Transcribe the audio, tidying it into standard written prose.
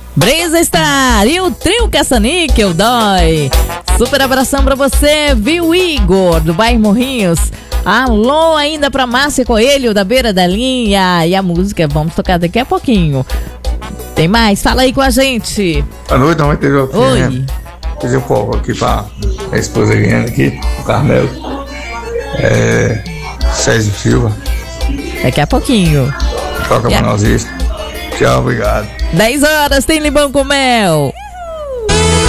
Brisa Star e o trio Caça-Níquel dói. Super abração pra você, viu, Igor, do bairro Morrinhos. Alô ainda pra Márcia Coelho, da Beira da Linha. E a música vamos tocar daqui a pouquinho. Tem mais? Fala aí com a gente. Boa noite, não vai ter jogo. Oi. Fazer um pouco aqui pra a esposa Guiana aqui, o Carmelo. César Silva. Daqui a pouquinho. Toca pra nós isso. Tchau, obrigado. 10 horas, tem limão com mel.